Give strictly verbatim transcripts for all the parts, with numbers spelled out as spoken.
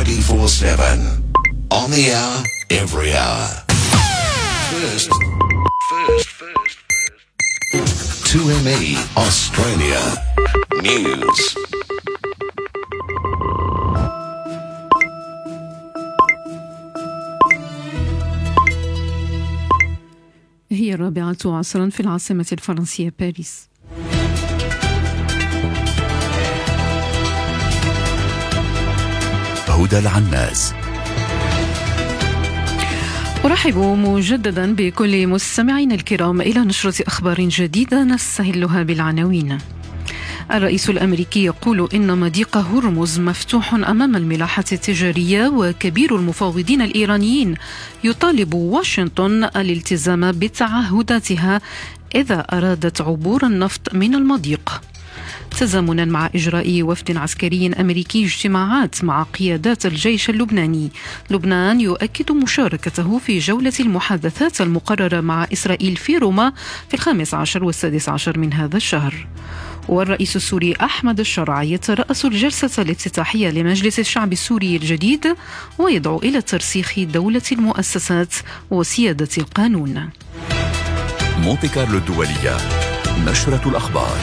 twenty-four seven. On the hour, every hour. First, first, first, first. two M E Australia News. هي الرابعة عصرا في العاصمة الفرنسية باريس. هدى العناز. أرحب مجددا بكل مستمعين الكرام إلى نشرة أخبار جديدة نستهلها بالعناوين. الرئيس الأمريكي يقول إن مضيق هرمز مفتوح أمام الملاحة التجارية، وكبير المفاوضين الإيرانيين يطالب واشنطن الالتزام بتعهداتها إذا أرادت عبور النفط من المضيق. تزامنا مع إجراء وفد عسكري أمريكي اجتماعات مع قيادات الجيش اللبناني، لبنان يؤكد مشاركته في جولة المحادثات المقررة مع إسرائيل في روما في الخامس عشر والسادس عشر من هذا الشهر. والرئيس السوري أحمد الشرع يترأس الجلسة الافتتاحية لمجلس الشعب السوري الجديد، ويدعو إلى ترسيخ دولة المؤسسات وسيادة القانون. مونتي كارلو الدولية، نشرة الأخبار.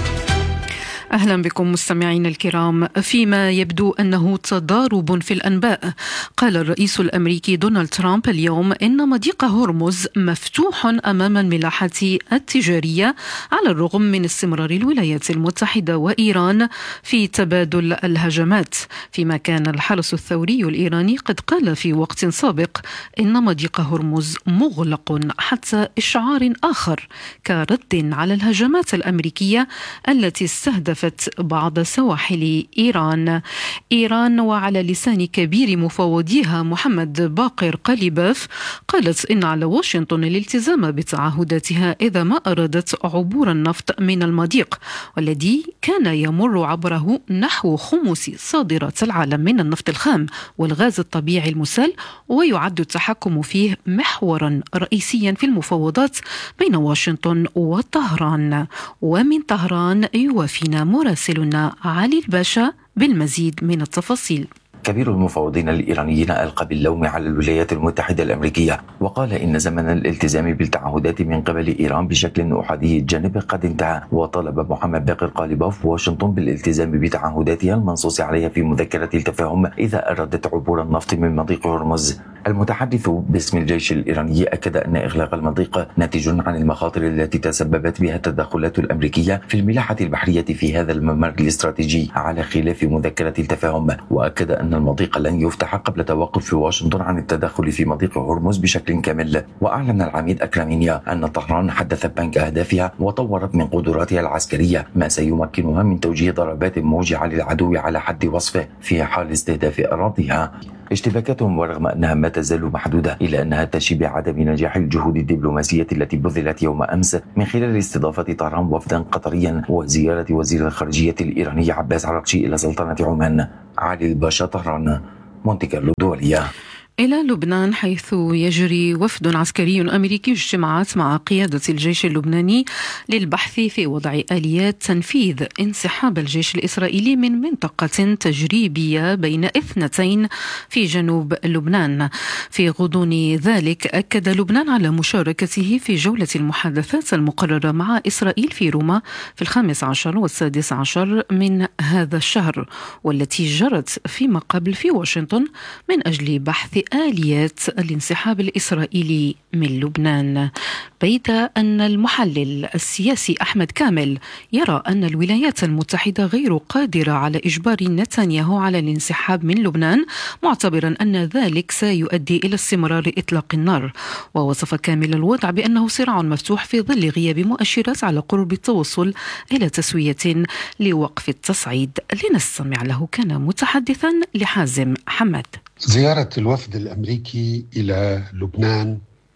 أهلا بكم مستمعين الكرام. فيما يبدو أنه تضارب في الأنباء، قال الرئيس الأمريكي دونالد ترامب اليوم إن مضيق هرمز مفتوح أمام الملاحة التجارية على الرغم من استمرار الولايات المتحدة وإيران في تبادل الهجمات، فيما كان الحرس الثوري الإيراني قد قال في وقت سابق إن مضيق هرمز مغلق حتى إشعار آخر، كرد على الهجمات الأمريكية التي استهدفت بعض سواحل إيران. إيران وعلى لسان كبير مفوضيها محمد باقر قليباف قالت إن على واشنطن الالتزام بتعهداتها إذا ما أرادت عبور النفط من المضيق، والذي كان يمر عبره نحو خمس صادرات العالم من النفط الخام والغاز الطبيعي المسال، ويعد التحكم فيه محورا رئيسيا في المفاوضات بين واشنطن وطهران. ومن طهران يوافينا مراسلنا علي الباشا بالمزيد من التفاصيل. كبير المفاوضين الإيرانيين ألقى باللوم على الولايات المتحدة الأمريكية، وقال إن زمن الالتزام بالتعهدات من قبل إيران بشكل أحادي الجانب قد انتهى، وطالب محمد باقر قليباف واشنطن بالالتزام بتعهداتها المنصوص عليها في مذكرة التفاهم إذا أرادت عبور النفط من مضيق هرمز. المتحدث باسم الجيش الإيراني أكد أن إغلاق المضيق ناتج عن المخاطر التي تسببت بها التدخلات الأمريكية في الملاحة البحرية في هذا الممر الاستراتيجي على خلاف مذكرة التفاهم، وأكد أن المضيق لن يفتح قبل توقف واشنطن عن التدخل في مضيق هرمز بشكل كامل. وأعلن العميد أكرامينيا أن طهران حدثت بنك أهدافها وطورت من قدراتها العسكرية، ما سيمكنها من توجيه ضربات موجعة للعدو على حد وصفه في حال استهداف أراضيها. اشتباكاتهم ورغم أنها ما تزال محدودة إلا أنها تشي بعدم نجاح الجهود الدبلوماسية التي بذلت يوم أمس من خلال استضافة طهران وفدا قطريا وزيارة وزير الخارجية الإيراني عباس عراقچي إلى سلطنة عمان. علي الباشا، طهران، مونتي كارلو الدولية. إلى لبنان، حيث يجري وفد عسكري أمريكي اجتماعات مع قيادة الجيش اللبناني للبحث في وضع آليات تنفيذ انسحاب الجيش الإسرائيلي من منطقة تجريبية بين اثنتين في جنوب لبنان. في غضون ذلك أكد لبنان على مشاركته في جولة المحادثات المقررة مع إسرائيل في روما في الخامس عشر والسادس عشر من هذا الشهر، والتي جرت فيما قبل في واشنطن من أجل بحث آليات الانسحاب الإسرائيلي من لبنان. بيد أن المحلل السياسي أحمد كامل يرى أن الولايات المتحدة غير قادرة على إجبار نتنياهو على الانسحاب من لبنان، معتبرا أن ذلك سيؤدي إلى استمرار إطلاق النار. ووصف كامل الوضع بأنه صراع مفتوح في ظل غياب مؤشرات على قرب التوصل إلى تسوية لوقف التصعيد. لنستمع له، كان متحدثا لحازم حمد. زيارة الوفد الأمريكي إلى لبنان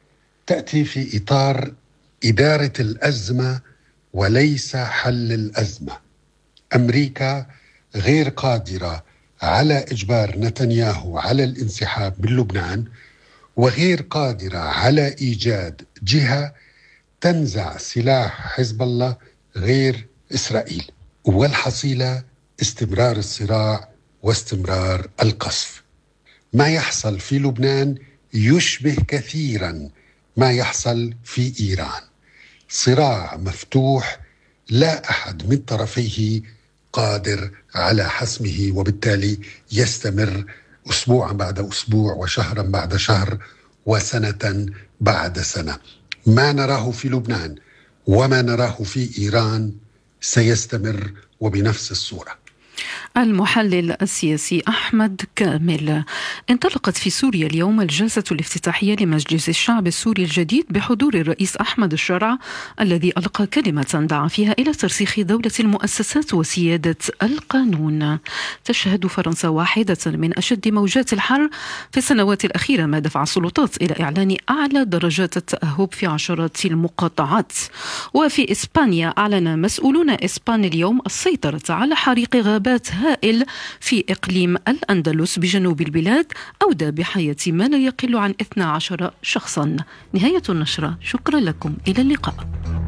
تأتي في إطار إدارة الأزمة وليس حل الأزمة. أمريكا غير قادرة على إجبار نتنياهو على الانسحاب من لبنان، وغير قادرة على إيجاد جهة تنزع سلاح حزب الله غير إسرائيل، والحصيلة استمرار الصراع واستمرار القصف. ما يحصل في لبنان يشبه كثيرا ما يحصل في إيران. صراع مفتوح لا أحد من طرفيه قادر على حسمه، وبالتالي يستمر أسبوعا بعد أسبوع وشهرا بعد شهر وسنة بعد سنة. ما نراه في لبنان وما نراه في إيران سيستمر وبنفس الصورة. المحلل السياسي أحمد كامل. انطلقت في سوريا اليوم الجلسة الافتتاحية لمجلس الشعب السوري الجديد بحضور الرئيس أحمد الشرع، الذي ألقى كلمة دعا فيها إلى ترسيخ دولة المؤسسات وسيادة القانون. تشهد فرنسا واحدة من أشد موجات الحر في السنوات الأخيرة، ما دفع السلطات إلى إعلان أعلى درجات التأهب في عشرات المقاطعات. وفي إسبانيا أعلن مسؤولون إسبان اليوم السيطرة على حريق غابات هائل في إقليم الأندلس بجنوب البلاد أودى بحياة ما لا يقل عن اثني عشر شخصا. نهاية النشرة، شكرا لكم، إلى اللقاء.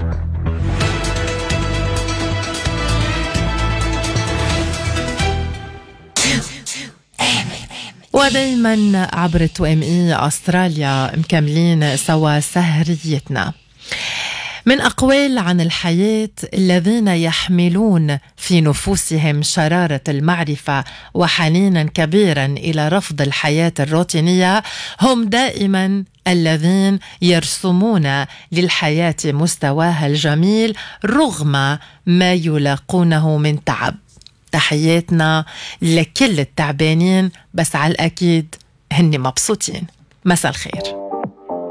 ودايما عبر تو ام اي استراليا مكملين سوا سهريتنا. من أقوال عن الحياة: الذين يحملون في نفوسهم شرارة المعرفة وحنينا كبيرا إلى رفض الحياة الروتينية هم دائما الذين يرسمون للحياة مستواها الجميل رغم ما يلاقونه من تعب. تحياتنا لكل التعبانين، بس على الأكيد هن مبسوطين. مساء الخير.